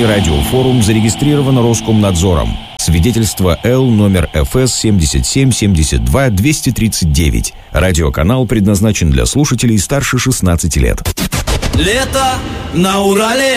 Всероссийский радиофорум зарегистрирован Роскомнадзором. Свидетельство Л номер ФС 77-72-239. Радиоканал предназначен для слушателей старше 16 лет. Лето на Урале.